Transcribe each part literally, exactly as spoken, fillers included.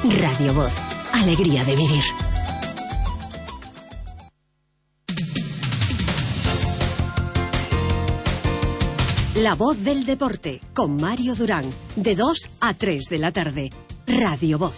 Radio Voz. Alegría de vivir. La Voz del Deporte, con Mario Durán, de dos a tres de la tarde. Radio Voz.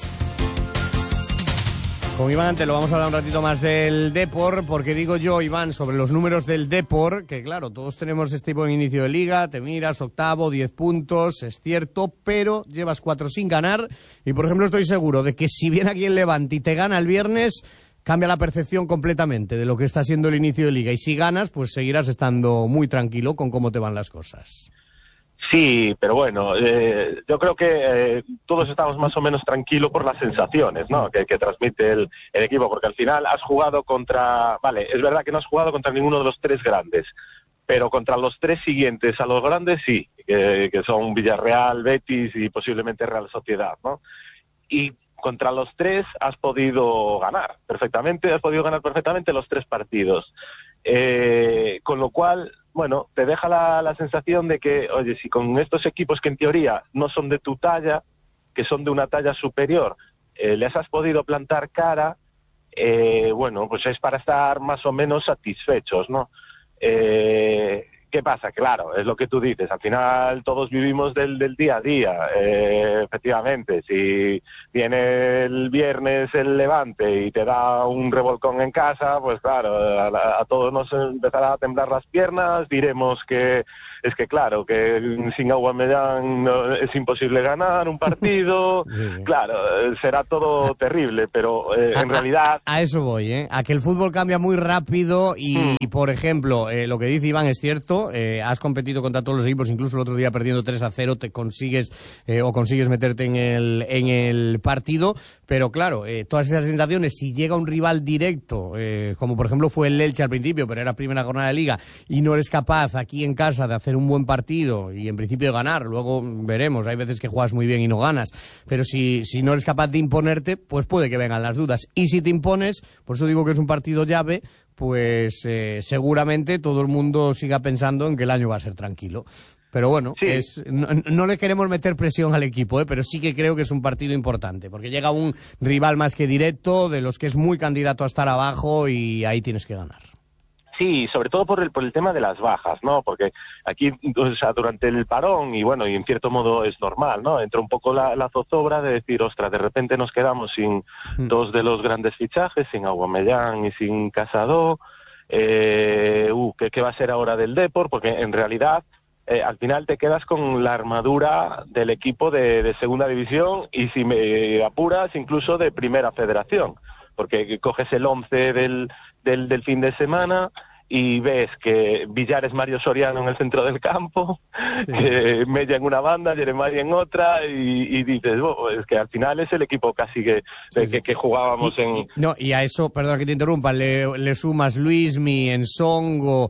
Con Iván Antelo vamos a hablar un ratito más del Depor, porque digo yo, Iván, sobre los números del Depor, que claro, todos tenemos este buen inicio de liga, te miras, octavo, diez puntos, es cierto, pero llevas cuatro sin ganar, y por ejemplo estoy seguro de que si viene aquí el Levante y te gana el viernes, cambia la percepción completamente de lo que está siendo el inicio de liga, y si ganas, pues seguirás estando muy tranquilo con cómo te van las cosas. Sí, pero bueno, eh, yo creo que eh, todos estamos más o menos tranquilos por las sensaciones, ¿no? Que, que transmite el, el equipo, porque al final has jugado contra, vale, es verdad que no has jugado contra ninguno de los tres grandes, pero contra los tres siguientes a los grandes sí, que, que son Villarreal, Betis y posiblemente Real Sociedad, ¿no? Y contra los tres has podido ganar perfectamente, has podido ganar perfectamente los tres partidos, eh, con lo cual, bueno, te deja la, la sensación de que, oye, si con estos equipos que en teoría no son de tu talla, que son de una talla superior, eh, les has podido plantar cara, eh, bueno, pues es para estar más o menos satisfechos, ¿no? Eh, ¿Qué pasa? Claro, es lo que tú dices, al final todos vivimos del, del día a día, eh, efectivamente, si viene el viernes el Levante y te da un revolcón en casa, pues claro, a, a todos nos empezará a temblar las piernas, diremos que es que claro, que sin Aubameyang no, es imposible ganar un partido, claro, será todo terrible, pero eh, en a, realidad... A, a eso voy, ¿eh? A que el fútbol cambia muy rápido y, hmm. y por ejemplo, eh, lo que dice Iván es cierto. Eh, has competido contra todos los equipos, incluso el otro día perdiendo tres a cero te consigues eh, o consigues meterte en el, en el partido, pero claro, eh, todas esas sensaciones, si llega un rival directo, eh, como por ejemplo fue el Elche al principio, pero era primera jornada de liga, y no eres capaz aquí en casa de hacer un buen partido y en principio de ganar, luego veremos, hay veces que juegas muy bien y no ganas, pero si, si no eres capaz de imponerte, pues puede que vengan las dudas, y si te impones, por eso digo que es un partido llave, pues eh, seguramente todo el mundo siga pensando en que el año va a ser tranquilo. Pero bueno, sí. es, no, no le queremos meter presión al equipo, ¿eh? Pero sí que creo que es un partido importante, porque llega un rival más que directo, de los que es muy candidato a estar abajo y ahí tienes que ganar. Sí, sobre todo por el por el tema de las bajas, ¿no? Porque aquí, o sea, durante el parón, y bueno, y en cierto modo es normal, ¿no? Entra un poco la, la zozobra de decir, ostras, de repente nos quedamos sin mm. dos de los grandes fichajes, sin Aubameyang y sin Casado, eh, uh, ¿qué, ¿qué va a ser ahora del Depor? Porque en realidad, eh, al final te quedas con la armadura del equipo de, de segunda división y si me apuras, incluso de primera federación. Porque coges el once del, del, del fin de semana y ves que Villar es Mario Soriano en el centro del campo, sí. que Mella en una banda, Jeremai en otra, y, y dices, oh, es que al final es el equipo casi que, sí, de, sí. que, que jugábamos y, en... Y, no, y a eso, perdón que te interrumpa, le, le sumas Luismi, Ensongo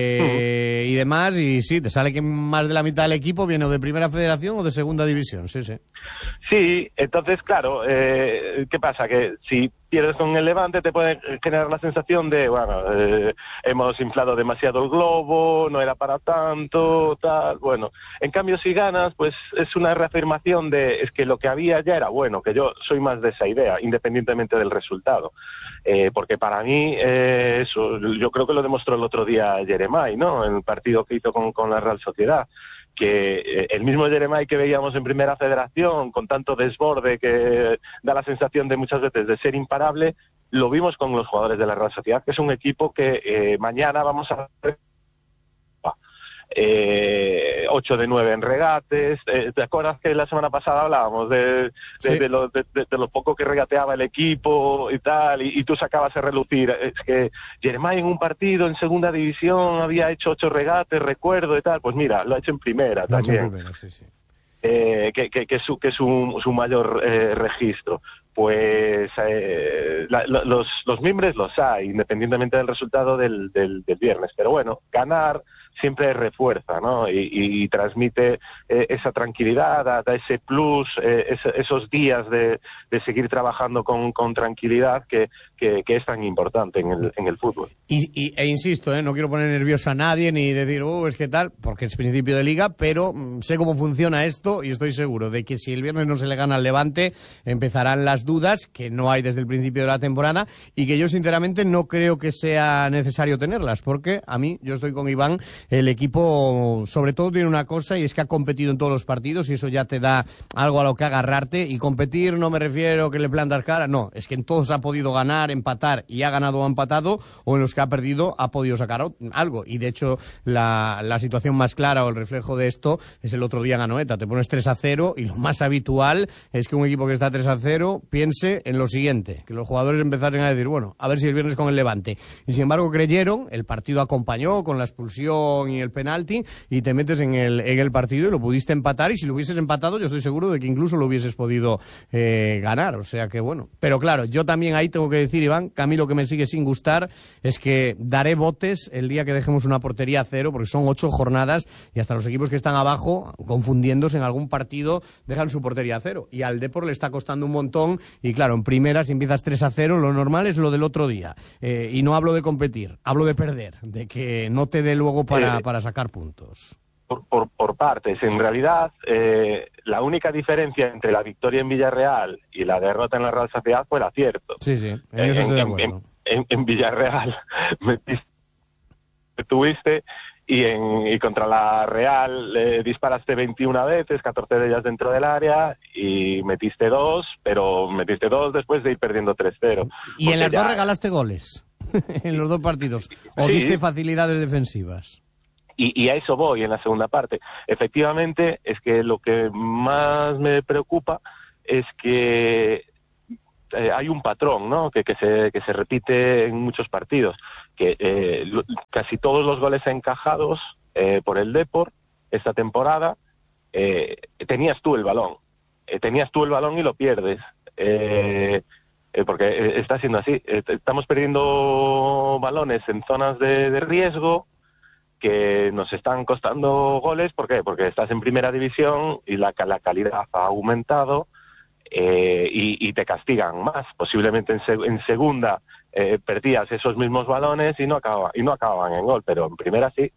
eh, uh-huh. y demás, y sí, te sale que más de la mitad del equipo viene o de primera federación o de segunda división, sí, sí. Sí, entonces, claro, eh, ¿qué pasa? Que si pierdes con el Levante te puede generar la sensación de, bueno, eh, hemos inflado demasiado el globo, no era para tanto, tal, bueno. En cambio, si ganas, pues es una reafirmación de, es que lo que había ya era bueno, que yo soy más de esa idea, independientemente del resultado. Eh, porque para mí, eh, eso, yo creo que lo demostró el otro día Jeremai, ¿no? En el partido que hizo con, con la Real Sociedad. Que eh, el mismo Jeremai que veíamos en Primera Federación, con tanto desborde que da la sensación de muchas veces de ser imparable, lo vimos con los jugadores de la Real Sociedad, que es un equipo que eh, mañana vamos a ver eh, ocho de nueve en regates. Eh, ¿te acuerdas que la semana pasada hablábamos de, de, sí. de, lo, de, de, de lo poco que regateaba el equipo y tal, y, y tú sacabas a relucir? Es que Jeremai en un partido en segunda división había hecho ocho regates, recuerdo y tal, pues mira, lo ha hecho en primera lo también. En primera, sí, sí. Eh, que, que, que es su, que es su, su mayor eh, registro. Pues eh, la, la, los, los mimbres los hay, independientemente del resultado del, del, del viernes. Pero bueno, ganar siempre refuerza, ¿no? Y, y, y transmite eh, esa tranquilidad, da, da ese plus, eh, ese, esos días de, de seguir trabajando con, con tranquilidad que, que, que es tan importante en el, en el fútbol. Y, y, e insisto, ¿eh? No quiero poner nervioso a nadie ni decir, oh, es que tal, porque es principio de liga, pero mm, sé cómo funciona esto y estoy seguro de que si el viernes no se le gana al Levante, empezarán las las dudas que no hay desde el principio de la temporada y que yo sinceramente no creo que sea necesario tenerlas, porque a mí, yo estoy con Iván, el equipo sobre todo tiene una cosa y es que ha competido en todos los partidos y eso ya te da algo a lo que agarrarte. Y competir no me refiero que le plantas cara, no, es que en todos ha podido ganar, empatar y ha ganado o ha empatado, o en los que ha perdido ha podido sacar algo. Y de hecho la, la situación más clara o el reflejo de esto es el otro día en Anoeta. Te pones tres a cero y lo más habitual es que un equipo que está tres a cero piense en lo siguiente, que los jugadores empezasen a decir, bueno, a ver si el viernes con el Levante. Y sin embargo creyeron, el partido acompañó con la expulsión y el penalti y te metes en el, en el partido y lo pudiste empatar, y si lo hubieses empatado yo estoy seguro de que incluso lo hubieses podido eh, ganar, o sea que bueno. Pero claro, yo también ahí tengo que decir, Iván, que a mí lo que me sigue sin gustar es que daré botes el día que dejemos una portería a cero, porque son ocho jornadas y hasta los equipos que están abajo, confundiéndose en algún partido, dejan su portería a cero. Y al Depor le está costando un montón, y claro, en primera, si empiezas tres a cero, lo normal es lo del otro día. Eh, y no hablo de competir, hablo de perder, de que no te dé luego para, eh, para sacar puntos. Por, por, por partes. En realidad, eh, la única diferencia entre la victoria en Villarreal y la derrota en la Real Sociedad fue el acierto. Sí, sí, en eso estoy de acuerdo. En, en, en Villarreal metiste, tuviste y, en, y contra la Real eh, disparaste veintiuna veces, catorce de ellas dentro del área, y metiste dos, pero metiste dos después de ir perdiendo tres cero. Y en las ya... dos regalaste goles, en los dos partidos, o sí. diste facilidades defensivas. Y, y a eso voy en la segunda parte. Efectivamente, es que lo que más me preocupa es que eh, hay un patrón, ¿no? Que, que, se, que se repite en muchos partidos, que eh, lo, casi todos los goles encajados eh, por el Depor esta temporada, eh, tenías tú el balón, eh, tenías tú el balón y lo pierdes, eh, eh, porque eh, está siendo así. Eh, estamos perdiendo balones en zonas de, de riesgo, que nos están costando goles. ¿Por qué? Porque estás en primera división y la, la calidad ha aumentado, eh, y, y te castigan más. Posiblemente en, seg en segunda eh, perdías esos mismos balones y no, acaba, y no acababan en gol, pero en primera sí.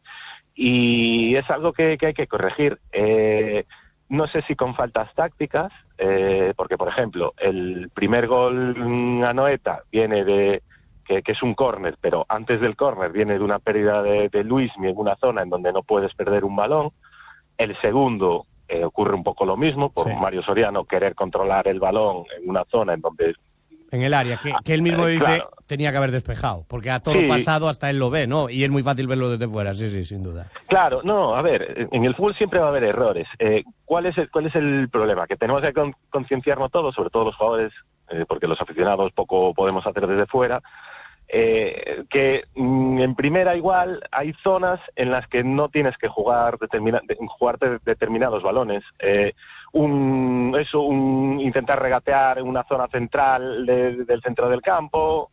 Y es algo que, que hay que corregir. Eh, no sé si con faltas tácticas, eh, porque, por ejemplo, el primer gol en Anoeta viene de... Que, que es un córner, pero antes del córner viene de una pérdida de, de Luismi en una zona en donde no puedes perder un balón. El segundo eh, ocurre un poco lo mismo, por sí. Mario Soriano querer controlar el balón en una zona en donde... En el área, que, que él mismo eh, dice claro. Tenía que haber despejado, porque a todo sí. pasado hasta él lo ve, ¿no? Y es muy fácil verlo desde fuera, sí, sí, sin duda. Claro, no, a ver, en el fútbol siempre va a haber errores. Eh, ¿cuál es el, cuál es el problema? Que tenemos que con, concienciarnos todos, sobre todo los jugadores, eh, porque los aficionados poco podemos hacer desde fuera. Eh, que mm, en primera igual hay zonas en las que no tienes que jugar determina de, jugarte determinados balones, eh, un eso un intentar regatear en una zona central de, del centro del campo,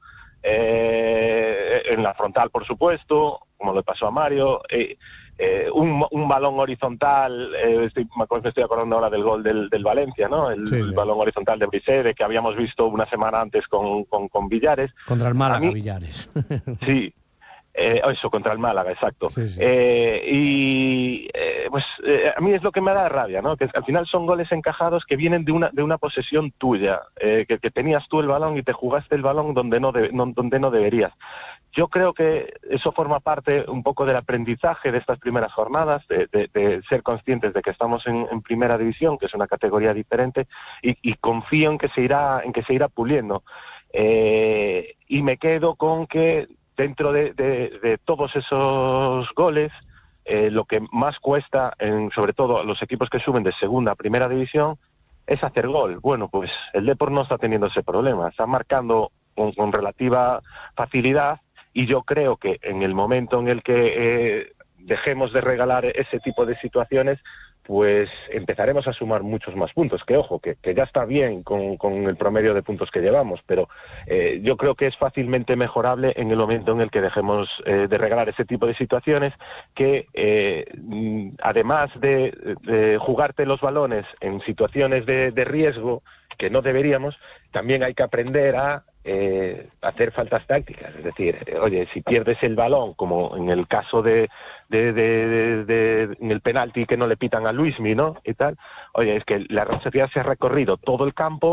eh, en la frontal por supuesto, como le pasó a Mario, eh, eh, un, un balón horizontal, eh, estoy, me estoy acordando ahora del gol del, del Valencia, ¿no? El, sí, sí. el balón horizontal de Brisede, que habíamos visto una semana antes con, con, con Villares. Contra el Málaga, mí, Villares. Sí, eh, eso, contra el Málaga, exacto. Sí, sí. Eh, y eh, pues eh, a mí es lo que me da rabia, ¿no? Que al final son goles encajados que vienen de una de una posesión tuya, eh, que, que tenías tú el balón y te jugaste el balón donde no, de, no donde no deberías. Yo creo que eso forma parte un poco del aprendizaje de estas primeras jornadas, de, de, de ser conscientes de que estamos en, en primera división, que es una categoría diferente, y, y confío en que se irá, en que se irá puliendo. Eh, y me quedo con que dentro de, de, de todos esos goles, eh, lo que más cuesta, en, sobre todo a los equipos que suben de segunda a primera división, es hacer gol. Bueno, pues el Depor no está teniendo ese problema, está marcando con, con relativa facilidad. Y yo creo que en el momento en el que eh, dejemos de regalar ese tipo de situaciones, pues empezaremos a sumar muchos más puntos. Que ojo, que, que ya está bien con, con el promedio de puntos que llevamos, pero eh, yo creo que es fácilmente mejorable en el momento en el que dejemos eh, de regalar ese tipo de situaciones, que eh, además de, de jugarte los balones en situaciones de, de riesgo, que no deberíamos, también hay que aprender a Eh, hacer faltas tácticas, es decir, eh, oye, si pierdes el balón, como en el caso de, de, de, de, de en el penalti que no le pitan a Luismi, ¿no? Y tal, oye, es que la Real Sociedad se ha recorrido todo el campo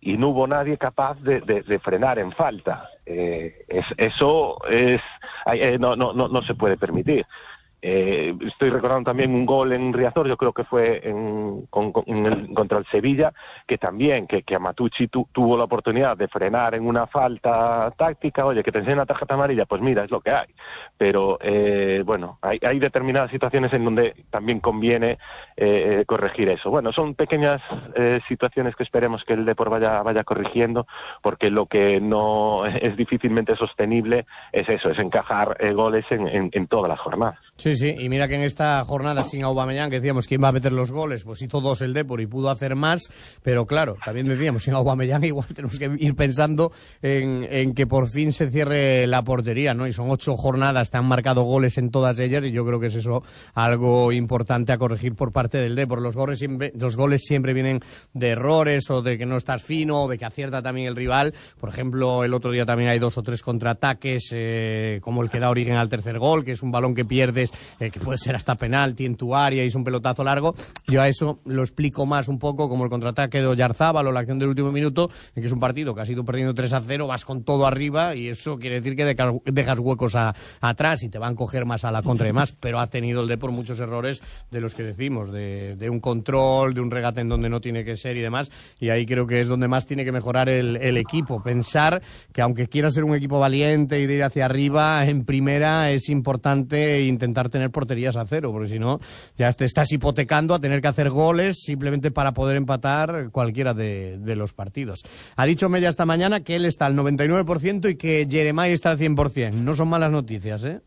y no hubo nadie capaz de, de, de frenar en falta. Eh, es, eso es eh, no, no, no, no se puede permitir. Eh, estoy recordando también un gol en Riazor, yo creo que fue en, con, con el, contra el Sevilla, que también, que, que Amatucci tu, tuvo la oportunidad de frenar en una falta táctica. Oye, que te enseñen una tarjeta amarilla, pues mira, es lo que hay. Pero, eh, bueno, hay, hay determinadas situaciones en donde también conviene eh, corregir eso. Bueno, son pequeñas eh, situaciones que esperemos que el Depor vaya, vaya corrigiendo, porque lo que no es difícilmente sostenible es eso, es encajar eh, goles en, en, en todas las jornadas. Sí, sí, y mira que en esta jornada sin Aubameyang, que decíamos quién va a meter los goles, pues hizo dos el Depor y pudo hacer más, pero claro, también decíamos sin Aubameyang igual tenemos que ir pensando en, en que por fin se cierre la portería, ¿no? Y son ocho jornadas, te han marcado goles en todas ellas y yo creo que es eso algo importante a corregir por parte del Depor. Los goles siempre, los goles siempre vienen de errores o de que no estás fino o de que acierta también el rival. Por ejemplo, el otro día también hay dos o tres contraataques, eh, como el que da origen al tercer gol, que es un balón que pierde Eh, que puede ser hasta penalti en tu área y es un pelotazo largo. Yo a eso lo explico más un poco como el contraataque de Oyarzábal o la acción del último minuto, en que es un partido que has ido perdiendo tres a cero, vas con todo arriba y eso quiere decir que dejas, dejas huecos a, atrás y te van a coger más a la contra y demás, pero ha tenido el Depor muchos errores de los que decimos, de, de un control, de un regate en donde no tiene que ser y demás, y ahí creo que es donde más tiene que mejorar el, el equipo. Pensar que aunque quiera ser un equipo valiente y de ir hacia arriba, en primera es importante intentar tener porterías a cero, porque si no ya te estás hipotecando a tener que hacer goles simplemente para poder empatar cualquiera de, de los partidos. Ha dicho Mella esta mañana que él está al noventa y nueve por ciento y que Jeremai está al cien por ciento. No son malas noticias, ¿eh?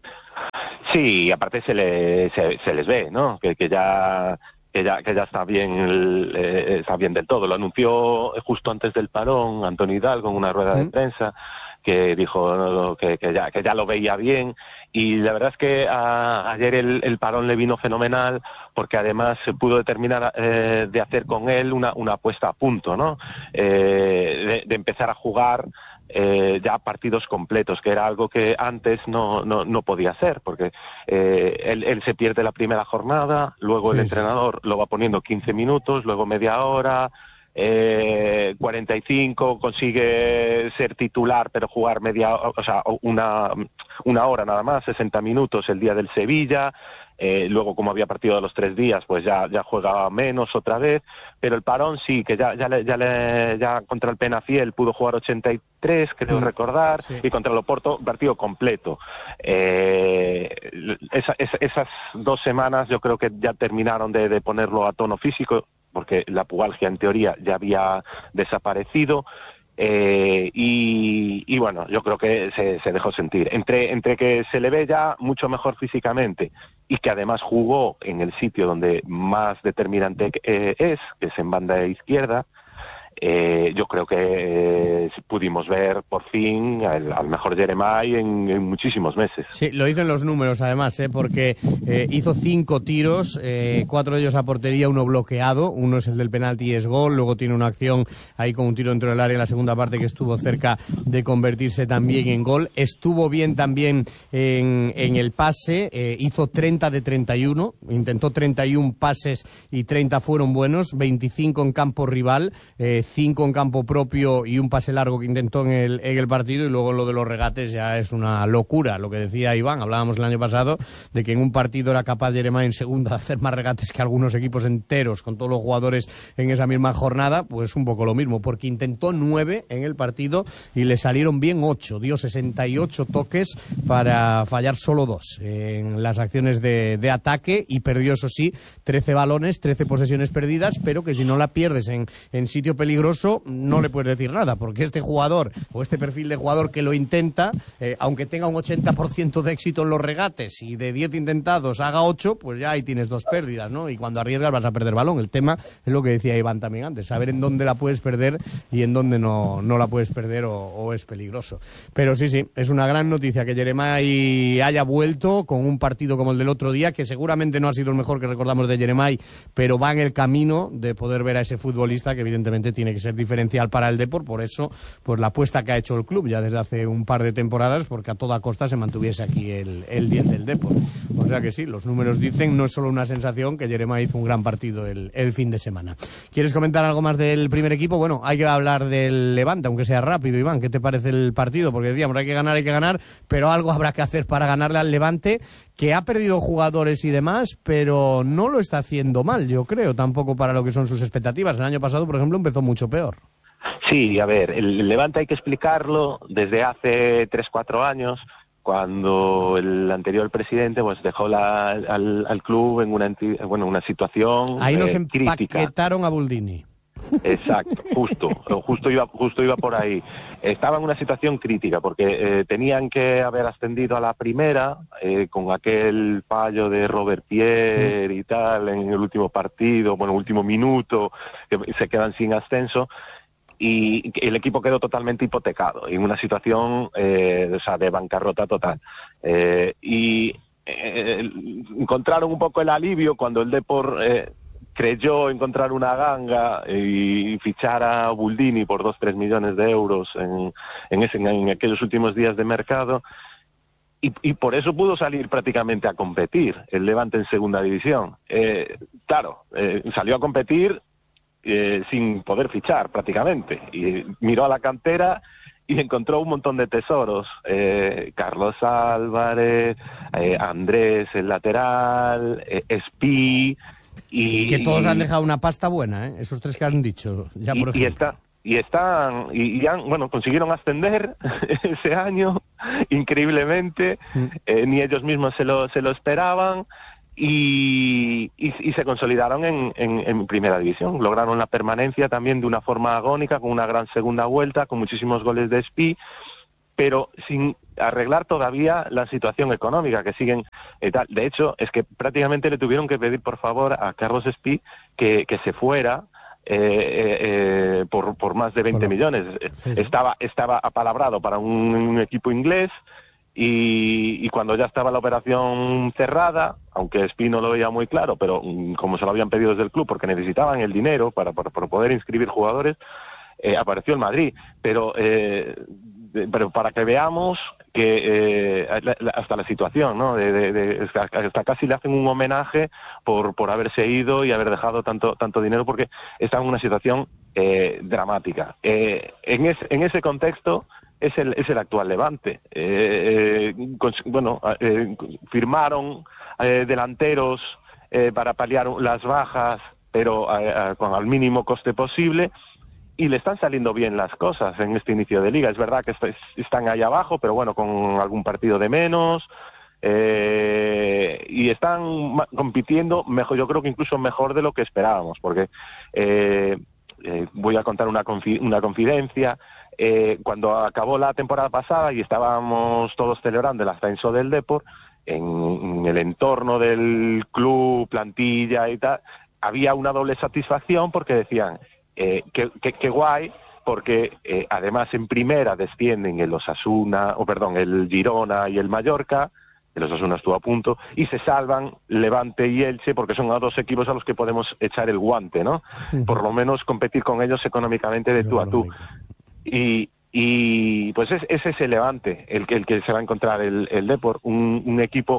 Sí, aparte se, le, se, se les ve, ¿no? Que, que ya... que ya que ya está bien el, eh, está bien del todo. Lo anunció justo antes del parón Antonio Hidalgo en una rueda de prensa, que dijo que, que ya que ya lo veía bien, y la verdad es que a, ayer el, el parón le vino fenomenal, porque además se pudo determinar eh, de hacer con él una, una puesta a punto, ¿no? Eh, de, de empezar a jugar Eh, ya partidos completos, que era algo que antes no no, no podía hacer, porque eh, él, él se pierde la primera jornada, luego sí, el entrenador sí. lo va poniendo quince minutos, luego media hora, eh, cuarenta y cinco, consigue ser titular pero jugar media, o sea, una, una hora nada más, sesenta minutos el día del Sevilla. Eh, luego, como había partido de los tres días, pues ya ya juega menos otra vez, pero el parón sí, que ya ya le, ya, le, ya contra el Penafiel pudo jugar ochenta y tres, creo mm, recordar, sí. y contra el Oporto partido completo. Eh, esa, esa, esas dos semanas yo creo que ya terminaron de, de ponerlo a tono físico, porque la pubalgia en teoría ya había desaparecido. Eh, y, y bueno, yo creo que se, se dejó sentir. Entre, entre que se le ve ya mucho mejor físicamente y que además jugó en el sitio donde más determinante eh, es, que es en banda izquierda, eh, yo creo que eh, pudimos ver por fin al, al mejor Jeremai en, en muchísimos meses. Sí, lo hizo en los números además, ¿eh? porque eh, hizo cinco tiros, eh, cuatro de ellos a portería, uno bloqueado, uno es el del penalti y es gol, luego tiene una acción ahí con un tiro dentro del área en la segunda parte que estuvo cerca de convertirse también en gol. Estuvo bien también en, en el pase, eh, hizo treinta de treinta y uno, intentó treinta y uno pases y treinta fueron buenos, veinticinco en campo rival, eh, cinco en campo propio y un pase largo que intentó en el, en el partido, y luego lo de los regates ya es una locura, lo que decía Iván, hablábamos el año pasado de que en un partido era capaz Jeremai en segunda de hacer más regates que algunos equipos enteros con todos los jugadores en esa misma jornada, pues un poco lo mismo, porque intentó nueve en el partido y le salieron bien ocho, dio sesenta y ocho toques para fallar solo dos en las acciones de, de ataque, y perdió, eso sí, trece balones, trece posesiones perdidas, pero que si no la pierdes en, en sitio peligroso no le puedes decir nada, porque este jugador o este perfil de jugador que lo intenta, eh, aunque tenga un ochenta por ciento de éxito en los regates y de diez intentados haga ocho, pues ya ahí tienes dos pérdidas, ¿no? Y cuando arriesgas vas a perder balón. El tema es lo que decía Iván también antes, saber en dónde la puedes perder y en dónde no, no la puedes perder o, o es peligroso. Pero sí, sí, es una gran noticia que Jeremai haya vuelto con un partido como el del otro día, que seguramente no ha sido el mejor que recordamos de Jeremai, pero va en el camino de poder ver a ese futbolista que evidentemente tiene tiene que ser diferencial para el Depor, por eso pues la apuesta que ha hecho el club ya desde hace un par de temporadas, porque a toda costa se mantuviese aquí el, el diez del Depor. O sea que sí, los números dicen, no es solo una sensación, que Jeremá hizo un gran partido el, el fin de semana. ¿Quieres comentar algo más del primer equipo? Bueno, hay que hablar del Levante, aunque sea rápido, Iván. ¿Qué te parece el partido? Porque decíamos, hay que ganar, hay que ganar, pero algo habrá que hacer para ganarle al Levante, que ha perdido jugadores y demás, pero no lo está haciendo mal, yo creo, tampoco para lo que son sus expectativas. El año pasado, por ejemplo, empezó mucho peor. Sí, a ver, el Levante hay que explicarlo desde hace tres, cuatro años, cuando el anterior presidente pues dejó la, al, al club en una, bueno, una situación Ahí nos eh, empaquetaron a Buldini. Exacto, justo, justo iba, justo iba por ahí. Estaba en una situación crítica porque eh, tenían que haber ascendido a la primera eh, con aquel fallo de Robert Pierre y tal en el último partido, bueno, último minuto, que se quedan sin ascenso. Y el equipo quedó totalmente hipotecado, en una situación eh, o sea, de bancarrota total. Eh, y eh, encontraron un poco el alivio cuando el Depor eh, creyó encontrar una ganga y fichar a Buldini por dos, tres millones de euros en, en, ese, en aquellos últimos días de mercado. Y, y por eso pudo salir prácticamente a competir el Levante en segunda división. Eh, claro, eh, salió a competir Eh, sin poder fichar prácticamente, y miró a la cantera y encontró un montón de tesoros, eh, Carlos Álvarez, eh, Andrés el lateral, eh, Espí y que todos y, han dejado una pasta buena, ¿eh? Esos tres que han dicho ya por y, y está y están y, y han, bueno, consiguieron ascender ese año increíblemente, mm. eh, ni ellos mismos se lo se lo esperaban. Y, y, y se consolidaron en, en, en primera división. Lograron la permanencia también de una forma agónica, con una gran segunda vuelta, con muchísimos goles de Espí, pero sin arreglar todavía la situación económica, que siguen eh, tal. De hecho, es que prácticamente le tuvieron que pedir por favor a Carlos Espí que, que se fuera eh, eh, por, por más de veinte bueno, millones. Sí, sí. Estaba, estaba apalabrado para un, un equipo inglés. Y, y cuando ya estaba la operación cerrada, aunque Espí no lo veía muy claro, pero um, como se lo habían pedido desde el club porque necesitaban el dinero para, para, para poder inscribir jugadores, eh, apareció el Madrid. Pero, eh, de, pero para que veamos que eh, la, la, hasta la situación, ¿no? De, de, de, hasta, hasta casi le hacen un homenaje por, por haberse ido y haber dejado tanto, tanto dinero, porque está en una situación eh, dramática. Eh, en, es, en ese contexto es el, es el actual Levante. Eh, eh, con, bueno, eh, firmaron eh, delanteros eh, para paliar las bajas, pero eh, con al mínimo coste posible, y le están saliendo bien las cosas en este inicio de liga. Es verdad que est- están ahí abajo, pero bueno, con algún partido de menos, eh, y están ma- compitiendo mejor, yo creo que incluso mejor de lo que esperábamos, porque eh, eh, voy a contar una, confi- una confidencia. Eh, cuando acabó la temporada pasada y estábamos todos celebrando el ascenso del Depor, en, en el entorno del club, plantilla y tal, había una doble satisfacción porque decían eh, que, que, que guay, porque eh, además en primera descienden el Osasuna, o perdón, el Girona y el Mallorca. El Osasuna estuvo a punto, y se salvan Levante y Elche, porque son a dos equipos a los que podemos echar el guante, ¿no? Por lo menos competir con ellos económicamente de tú a tú. Y, y pues es, ese es el Levante, el, el que se va a encontrar el, el Depor, un, un equipo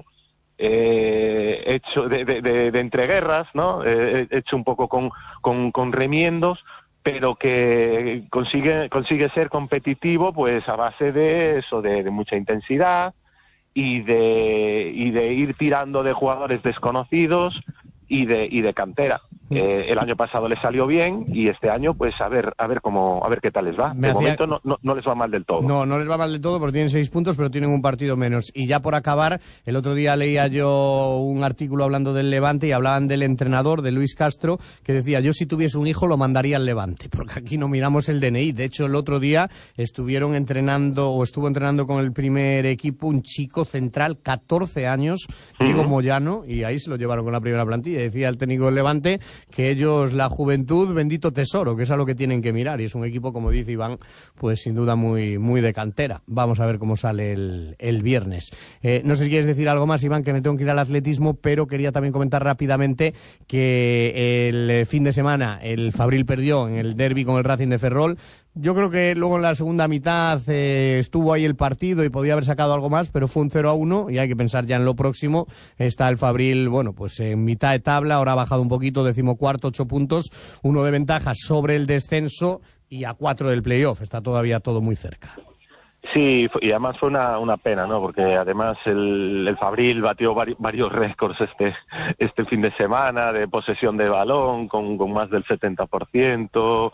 eh, hecho de, de, de, de entreguerras, ¿no? Eh, hecho un poco con, con, con remiendos, pero que consigue, consigue ser competitivo pues a base de eso, de, de mucha intensidad, y de y de ir tirando de jugadores desconocidos y de y de cantera. Eh, el año pasado les salió bien, y este año pues a ver a ver cómo a ver qué tal les va. Me de hacía... momento no, no, no les va mal del todo. No, no les va mal del todo porque tienen seis puntos, pero tienen un partido menos. Y ya por acabar, el otro día leía yo un artículo hablando del Levante y hablaban del entrenador, de Luis Castro, que decía: yo si tuviese un hijo lo mandaría al Levante, porque aquí no miramos el D N I. De hecho, el otro día estuvieron entrenando, o estuvo entrenando con el primer equipo, un chico central, catorce años, Diego uh-huh. Moyano, y ahí se lo llevaron con la primera plantilla. Decía el técnico del Levante que ellos, la juventud, bendito tesoro, que es a lo que tienen que mirar, y es un equipo, como dice Iván, pues sin duda muy, muy de cantera. Vamos a ver cómo sale el, el viernes. Eh, no sé si quieres decir algo más, Iván, que me tengo que ir al atletismo, pero quería también comentar rápidamente que el fin de semana el Fabril perdió en el derbi con el Racing de Ferrol. Yo creo que luego en la segunda mitad eh, estuvo ahí el partido y podía haber sacado algo más, pero fue un cero a uno y hay que pensar ya en lo próximo. Está el Fabril, bueno, pues en mitad de tabla, ahora ha bajado un poquito, decimocuarto, ocho puntos, uno de ventaja sobre el descenso y a cuatro del playoff. Está todavía todo muy cerca. Sí, y además fue una, una pena, ¿no? Porque además el, el Fabril batió vari, varios récords este este fin de semana de posesión de balón con, con más del setenta por ciento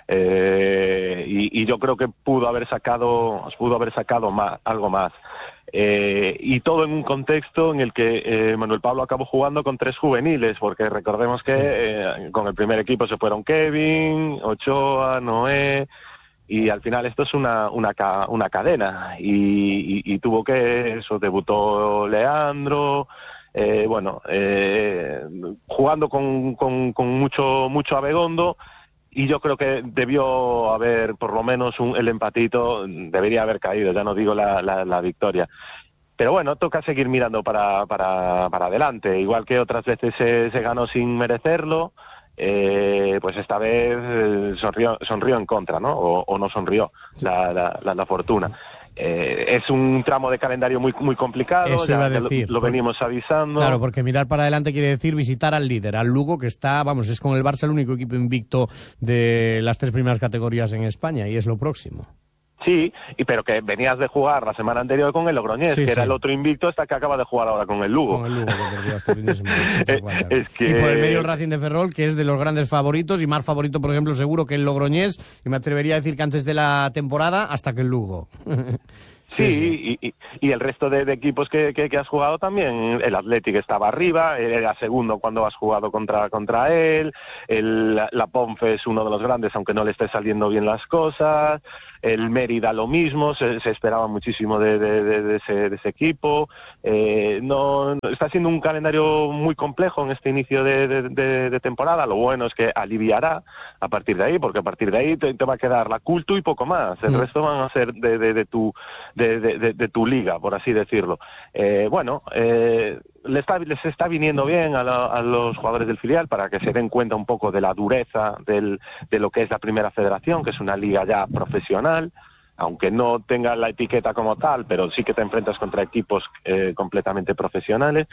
eh, y, y yo creo que pudo haber sacado pudo haber sacado más, algo más. Eh, y todo en un contexto en el que eh, Manuel Pablo acabó jugando con tres juveniles, porque recordemos que sí. eh, con el primer equipo se fueron Kevin, Ochoa, Noé, y al final esto es una una, una cadena y, y, y tuvo que eso debutó Leandro eh, bueno eh, jugando con, con, con mucho mucho Abegondo, y yo creo que debió haber por lo menos un, el empatito debería haber caído, ya no digo la, la, la victoria. Pero bueno, toca seguir mirando para para para adelante, igual que otras veces se, se ganó sin merecerlo. Eh, pues esta vez eh, sonrió, sonrió en contra, ¿no? O, o no sonrió la, la, la, la fortuna. Eh, es un tramo de calendario muy muy complicado. Eso ya, iba a ya decir, lo, lo venimos avisando. Claro, porque mirar para adelante quiere decir visitar al líder, al Lugo, que está, vamos, es con el Barça el único equipo invicto de las tres primeras categorías en España, y es lo próximo. Sí, y pero que venías de jugar la semana anterior con el Logroñés, sí, que sí. era el otro invicto, hasta que acaba de jugar ahora con el Lugo. Con el Lugo, que perdió este fin de semana. Sí, es que... Y por el medio el Racing de Ferrol, que es de los grandes favoritos, y más favorito, por ejemplo, seguro que el Logroñés, y me atrevería a decir que antes de la temporada, hasta que el Lugo. Sí, sí, Y, y, y el resto de, de equipos que, que, que has jugado también. El Athletic estaba arriba, él era segundo cuando has jugado contra contra él, el, la Ponfe es uno de los grandes, aunque no le esté saliendo bien las cosas, el Mérida lo mismo, se, se esperaba muchísimo de, de, de, de, ese, de ese equipo. Eh, no, no está siendo un calendario muy complejo en este inicio de, de, de, de temporada. Lo bueno es que aliviará a partir de ahí, porque a partir de ahí te, te va a quedar la Cultu y poco más. El sí. resto van a ser de, de, de tu De, de, de, de tu liga, por así decirlo. Eh, bueno, eh, le está, les está viniendo bien a, la, a los jugadores del filial para que se den cuenta un poco de la dureza del, de lo que es la Primera Federación, que es una liga ya profesional, aunque no tenga la etiqueta como tal, pero sí que te enfrentas contra equipos eh, completamente profesionales,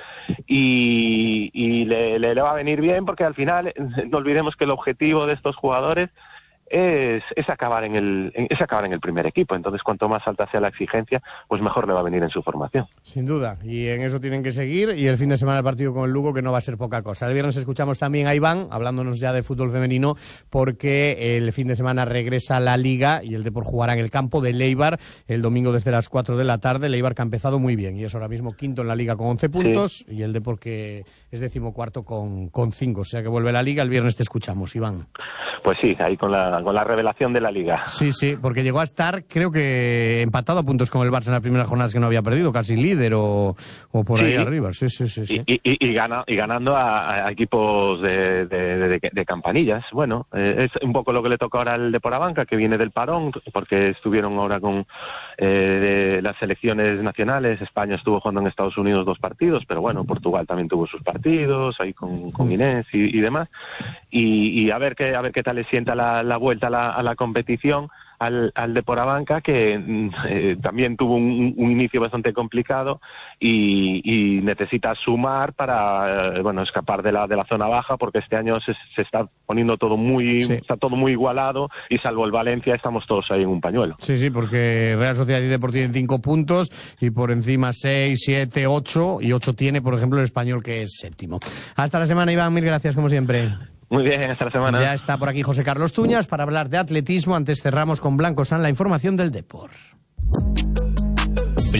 y, y le, le, le va a venir bien, porque al final no olvidemos que el objetivo de estos jugadores Es, es acabar en el es acabar en el primer equipo. Entonces, cuanto más alta sea la exigencia, pues mejor le va a venir en su formación. Sin duda, y en eso tienen que seguir, y el fin de semana el partido con el Lugo, que no va a ser poca cosa. El viernes escuchamos también a Iván, hablándonos ya de fútbol femenino, porque el fin de semana regresa la Liga, y el Depor jugará en el campo de Eibar el domingo desde las cuatro de la tarde. El Eibar que ha empezado muy bien, y es ahora mismo quinto en la Liga con once puntos, sí. y el Depor que es decimocuarto con, con cinco, o sea que vuelve la Liga. El viernes te escuchamos, Iván. Pues sí, ahí con la con la revelación de la Liga. Sí, sí, porque llegó a estar, creo que empatado a puntos con el Barça en las primeras jornadas, que no había perdido, casi líder o, o por sí. ahí arriba. Sí, sí, sí. sí. Y, y, y, gana, y ganando a, a equipos de, de, de, de, de campanillas. Bueno, eh, es un poco lo que le toca ahora al Deportabanca, que viene del parón, porque estuvieron ahora con eh, de las selecciones nacionales. España estuvo jugando en Estados Unidos dos partidos, pero bueno, Portugal también tuvo sus partidos, ahí con, con Inés y, y demás. Y, y a ver qué a ver qué tal le sienta la, la vuelta a la, a la competición al, al Deportabanca, que eh, también tuvo un, un inicio bastante complicado y, y necesita sumar para eh, bueno escapar de la de la zona baja, porque este año se, se está poniendo todo muy sí. está todo muy igualado, y salvo el Valencia estamos todos ahí en un pañuelo. Sí, sí, porque Real Sociedad y Depor tienen cinco puntos, y por encima seis, siete, ocho, y ocho tiene, por ejemplo, el Español, que es séptimo. Hasta la semana, Iván, mil gracias como siempre. Muy bien, hasta la semana. Ya está por aquí José Carlos Tuñas para hablar de atletismo. Antes cerramos con Blanco San la información del Depor.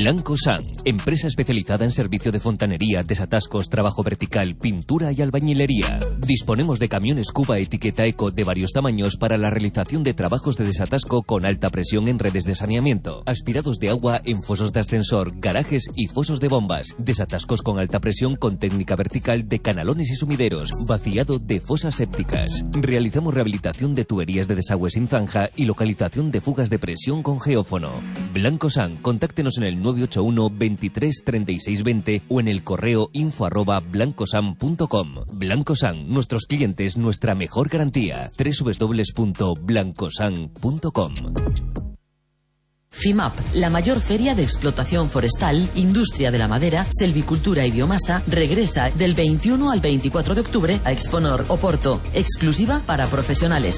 Blanco San, empresa especializada en servicio de fontanería, desatascos, trabajo vertical, pintura y albañilería. Disponemos de camiones Cuba etiqueta Eco de varios tamaños para la realización de trabajos de desatasco con alta presión en redes de saneamiento, aspirados de agua en fosos de ascensor, garajes y fosos de bombas, desatascos con alta presión con técnica vertical de canalones y sumideros, vaciado de fosas sépticas. Realizamos rehabilitación de tuberías de desagüe sin zanja y localización de fugas de presión con geófono. Blanco San, contáctenos en el nueve ocho uno, veintitrés, treinta y seis veinte o en el correo info arroba blancosan punto com. Blanco San, nuestros clientes, nuestra mejor garantía. doble u doble u doble u punto blancosan punto com. FIMAP, la mayor feria de explotación forestal, industria de la madera, selvicultura y biomasa, regresa del veintiuno al veinticuatro de octubre a Exponor, Oporto, exclusiva para profesionales.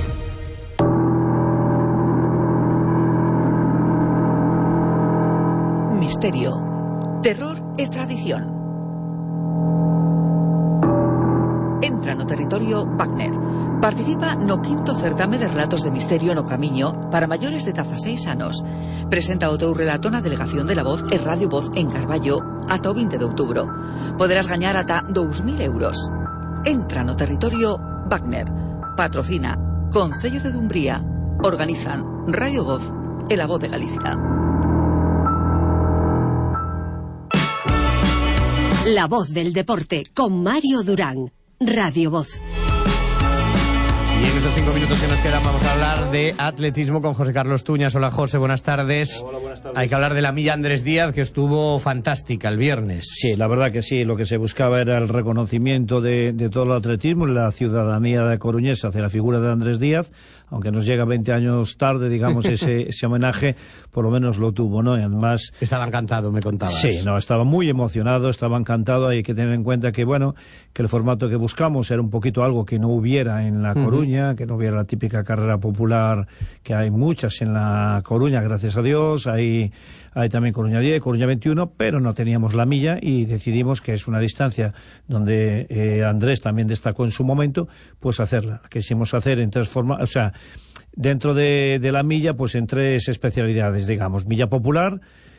Misterio, terror e tradición. Entra no territorio Wagner. Participa no quinto certame de relatos de misterio no Camiño para maiores de dezasseis anos. Presenta o teu relato na Delegación de la Voz e Radio Voz en Carballo ata o vinte de outubro. Poderás gañar ata dous mil euros. Entra no territorio Wagner. Patrocina Concello de Dumbría. Organizan Radio Voz e La Voz de Galicia. La Voz del Deporte con Mario Durán. Radio Voz. Y en esos cinco minutos que nos quedan vamos a hablar de atletismo con José Carlos Tuñas. Hola José, buenas tardes. Hola, buenas tardes. Hay que hablar de la milla Andrés Díaz, que estuvo fantástica el viernes. Sí, la verdad que sí, lo que se buscaba era el reconocimiento de, de todo el atletismo y la ciudadanía de coruñesa hacia la figura de Andrés Díaz, aunque nos llega veinte años tarde, digamos, ese, ese homenaje, por lo menos lo tuvo, ¿no? Y además... Estaba encantado, me contabas. Sí, no, estaba muy emocionado, estaba encantado. Hay que tener en cuenta que, bueno, que el formato que buscamos era un poquito algo que no hubiera en La Coruña, uh-huh. que no hubiera la típica carrera popular, que hay muchas en La Coruña, gracias a Dios. Hay, hay también Coruña diez, Coruña veintiuno, pero no teníamos la milla y decidimos que es una distancia donde eh, Andrés también destacó en su momento, pues hacerla. Quisimos hacer en tres formas, o sea, dentro de, de la milla, pues en tres especialidades, digamos, milla popular,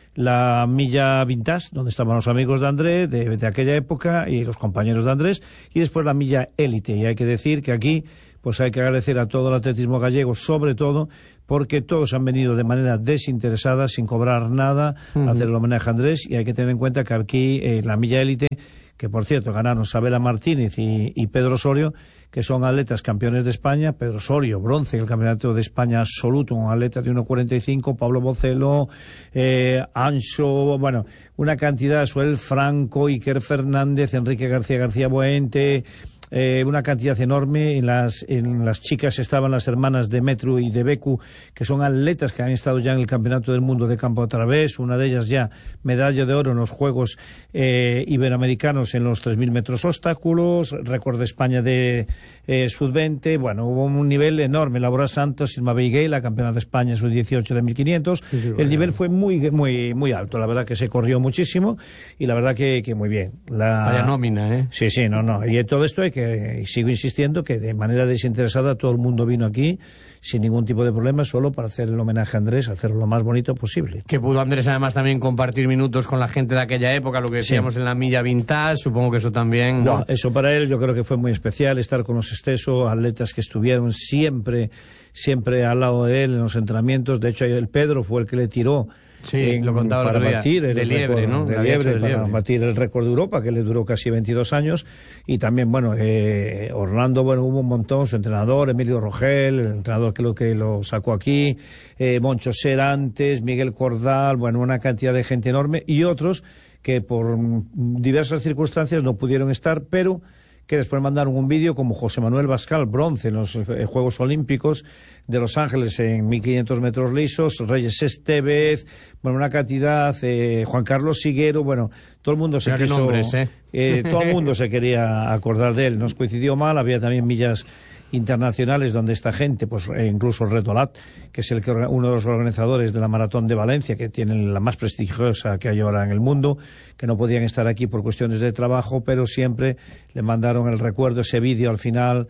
la milla vintage, donde estaban los amigos de Andrés, de, de aquella época, y los compañeros de Andrés, y después la milla élite. Y hay que decir que aquí, pues hay que agradecer a todo el atletismo gallego, sobre todo, porque todos han venido de manera desinteresada, sin cobrar nada, uh-huh. a hacer el homenaje a Andrés, y hay que tener en cuenta que aquí, eh, la milla élite, que por cierto ganaron Sabela Martínez y, y Pedro Osorio, que son atletas campeones de España. Pedro Osorio, bronce en el Campeonato de España absoluto, un atleta de uno cuarenta y cinco, Pablo Bocelo, eh, Ancho, bueno, una cantidad, Suel Franco, Iker Fernández, Enrique García García Boente, eh, una cantidad enorme. En las, en las chicas estaban las hermanas de Metru y de Becu, que son atletas que han estado ya en el Campeonato del Mundo de Campo a Través, una de ellas ya medalla de oro en los Juegos eh, Iberoamericanos en los tres mil metros obstáculos, récord de España de eh, sub veinte, bueno, hubo un nivel enorme. Laura Santos, Irma Beigué, la campeona de España sub dieciocho de mil quinientos, sí, sí, bueno. El nivel fue muy muy muy alto, la verdad que se corrió muchísimo y la verdad que, que muy bien. La... Vaya nómina, ¿eh? Sí, sí, no, no, y todo esto hay que, y sigo insistiendo que de manera desinteresada todo el mundo vino aquí sin ningún tipo de problema, solo para hacer el homenaje a Andrés, hacerlo lo más bonito posible. Que pudo Andrés además también compartir minutos con la gente de aquella época, lo que decíamos sí. en la milla vintage, supongo que eso también, ¿no? No, eso para él yo creo que fue muy especial, estar con los Esteso, atletas que estuvieron siempre, siempre al lado de él en los entrenamientos. De hecho, el Pedro fue el que le tiró. Sí, en, lo contaba para batir el de liebre, récord, ¿no? De liebre, de para liebre. batir el récord de Europa, que le duró casi veintidós años. Y también, bueno, eh, Orlando, bueno, hubo un montón, su entrenador, Emilio Rogel, el entrenador que lo que lo sacó aquí, eh, Moncho Serantes, Miguel Cordal, bueno, una cantidad de gente enorme, y otros que por diversas circunstancias no pudieron estar, pero que después mandaron un vídeo, como José Manuel Bascal, bronce en los eh, Juegos Olímpicos de Los Ángeles en mil quinientos metros lisos, Reyes Estevez, bueno, una cantidad, eh, Juan Carlos Siguero, bueno, todo el mundo se Pero quiso, nombres, ¿eh? eh, todo el mundo se quería acordar de él. Nos coincidió mal, había también millas internacionales donde esta gente, pues eh, incluso Retolat, que es el que uno de los organizadores de la Maratón de Valencia, que tienen la más prestigiosa que hay ahora en el mundo, que no podían estar aquí por cuestiones de trabajo, pero siempre le mandaron el recuerdo, ese vídeo al final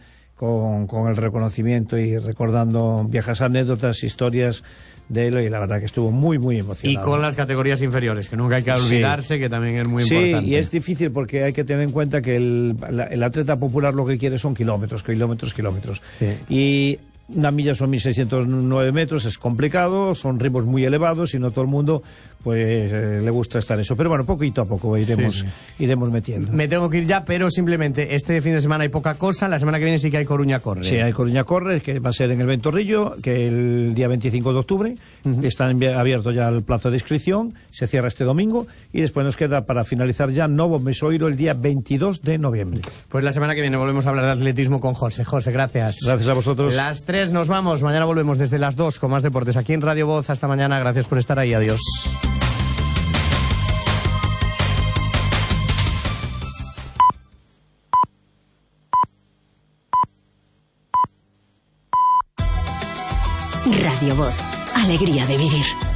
con, con el reconocimiento y recordando viejas anécdotas, historias de él, y la verdad que estuvo muy, muy emocionado. Y con las categorías inferiores, que nunca hay que olvidarse, sí, que también es muy sí, importante. Sí, y es difícil porque hay que tener en cuenta que el, el atleta popular lo que quiere son kilómetros, kilómetros, kilómetros. Sí. Y una milla son mil seiscientos nueve metros, es complicado, son ritmos muy elevados y no todo el mundo pues eh, le gusta estar eso. Pero bueno, poquito a poco iremos, sí, sí. iremos metiendo. Me tengo que ir ya, pero simplemente este fin de semana hay poca cosa, la semana que viene sí que hay Coruña Corre. Sí, hay Coruña Corre, que va a ser en el Ventorrillo, que el día veinticinco de octubre, uh-huh. está abierto ya el plazo de inscripción, se cierra este domingo, y después nos queda para finalizar ya Novo Mesoiro el día veintidós de noviembre. Pues la semana que viene volvemos a hablar de atletismo con José. José, gracias. Gracias a vosotros. Las tres nos vamos, mañana volvemos desde las dos con más deportes aquí en Radio Voz. Hasta mañana, gracias por estar ahí, adiós. Radio Voz, alegría de vivir.